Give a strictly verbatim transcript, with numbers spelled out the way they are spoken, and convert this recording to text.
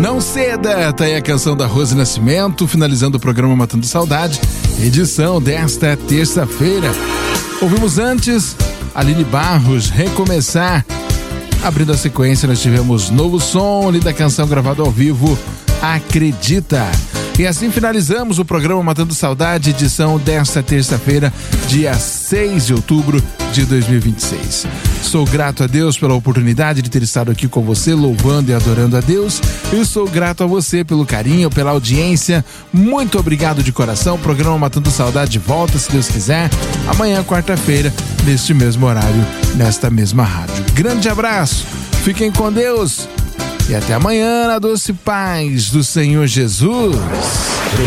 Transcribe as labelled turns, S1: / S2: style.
S1: Não ceda, tá aí a canção da Rose Nascimento, finalizando o programa Matando Saudade, edição desta terça-feira. Ouvimos antes Aline Barros, Recomeçar. Abrindo a sequência, nós tivemos Novo Som, ali da canção gravada ao vivo, Acredita. E assim finalizamos o programa Matando Saudade, edição desta terça-feira, dia seis de outubro de dois mil e vinte e seis. Sou grato a Deus pela oportunidade de ter estado aqui com você, louvando e adorando a Deus. Eu sou grato a você pelo carinho, pela audiência. Muito obrigado de coração. O programa Matando Saudade volta, se Deus quiser, amanhã, quarta-feira, neste mesmo horário, nesta mesma rádio. Grande abraço, fiquem com Deus. E até amanhã, na doce paz do Senhor Jesus.